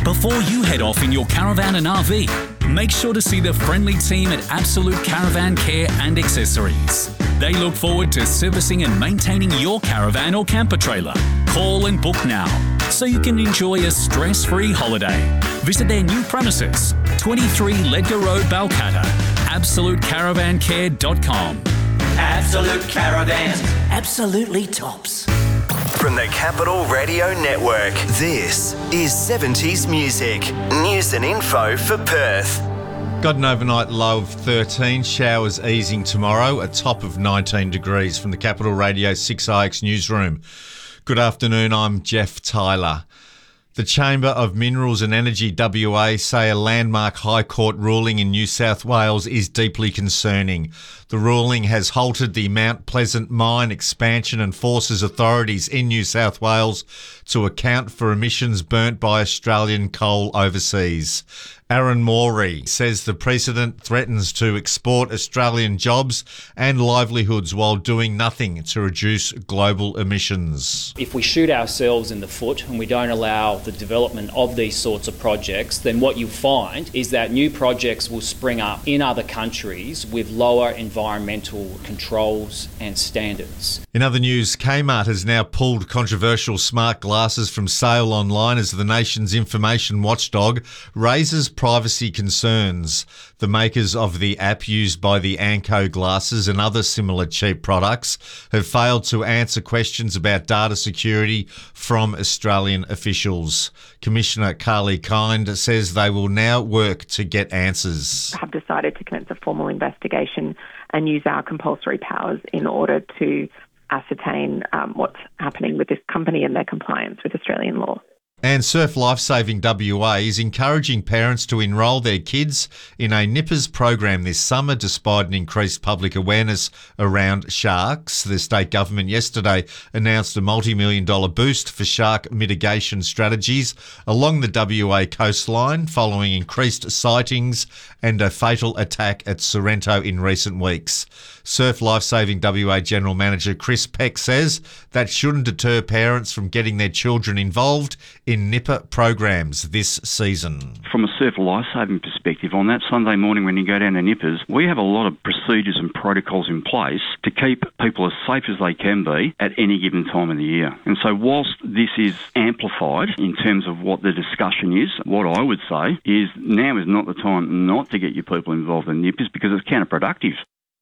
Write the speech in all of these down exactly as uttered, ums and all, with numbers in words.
Before you head off in your caravan and R V, make sure to see the friendly team at Absolute Caravan Care and Accessories. They look forward to servicing and maintaining your caravan or camper trailer. Call and book now so you can enjoy a stress-free holiday. Visit their new premises, twenty-three Ledgar Road, Balcatta, absolute caravan care dot com. Absolute Caravans. Absolutely tops. From the Capital Radio Network, this is seventies Music. News and info for Perth. Got an overnight low of thirteen, showers easing tomorrow, a top of nineteen degrees from the Capital Radio six I X newsroom. Good afternoon, I'm Jeff Tyler. The Chamber of Minerals and Energy W A say a landmark High Court ruling in New South Wales is deeply concerning. The ruling has halted the Mount Pleasant mine expansion and forces authorities in New South Wales to account for emissions burnt by Australian coal overseas. Aaron Morey says the precedent threatens to export Australian jobs and livelihoods while doing nothing to reduce global emissions. If we shoot ourselves in the foot and we don't allow the development of these sorts of projects, then what you find is that new projects will spring up in other countries with lower environmental controls and standards. In other news, Kmart has now pulled controversial smart glasses from sale online as the nation's information watchdog raises privacy concerns. The makers of the app used by the Anko glasses and other similar cheap products have failed to answer questions about data security from Australian officials. Commissioner Carly Kind says they will now work to get answers. Have decided to commence a formal investigation and use our compulsory powers in order to ascertain um, what's happening with this company and their compliance with Australian law. And Surf Lifesaving W A is encouraging parents to enrol their kids in a nippers program this summer despite an increased public awareness around sharks. The state government yesterday announced a multi-million dollar boost for shark mitigation strategies along the W A coastline following increased sightings and a fatal attack at Sorrento in recent weeks. Surf Lifesaving W A General Manager Chris Peck says that shouldn't deter parents from getting their children involved in nipper programs this season. From a surf lifesaving perspective, on that Sunday morning when you go down to Nippers, we have a lot of procedures and protocols in place to keep people as safe as they can be at any given time of the year. And so whilst this is amplified in terms of what the discussion is, what I would say is now is not the time not to get your people involved in Nippers because it's counterproductive.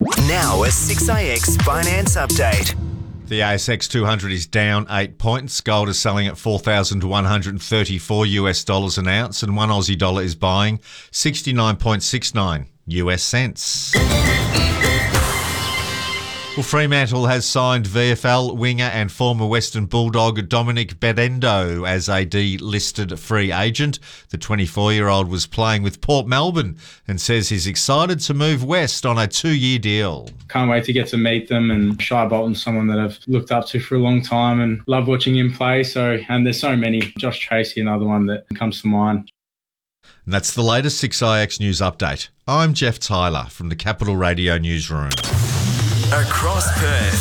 Now a six I X finance update. The A S X two hundred is down eight points. Gold is selling at four thousand one hundred thirty-four US dollars an ounce and one Aussie dollar is buying sixty-nine point six nine US cents. Well, Fremantle has signed V F L winger and former Western Bulldog Dominic Bedendo as a delisted free agent. The twenty-four-year-old was playing with Port Melbourne and says he's excited to move west on a two-year deal. Can't wait to get to meet them, and Shai Bolton's someone that I've looked up to for a long time and love watching him play. So, and there's so many. Josh Tracy, another one that comes to mind. And that's the latest six I X News update. I'm Jeff Tyler from the Capital Radio newsroom. Across Perth.